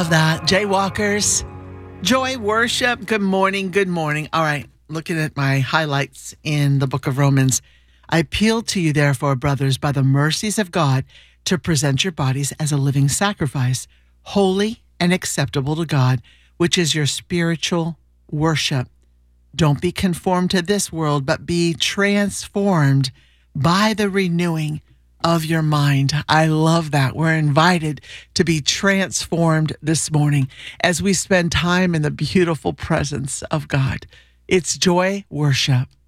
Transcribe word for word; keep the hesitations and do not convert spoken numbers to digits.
Love that. Jaywalkers, joy, worship. Good morning. Good morning. All right. Looking at my highlights in the book of Romans. I appeal to you, therefore, brothers, by the mercies of God, to present your bodies as a living sacrifice, holy and acceptable to God, which is your spiritual worship. Don't be conformed to this world, but be transformed by the renewing of your mind. I love that. We're invited to be transformed this morning as we spend time in the beautiful presence of God. It's joy, worship.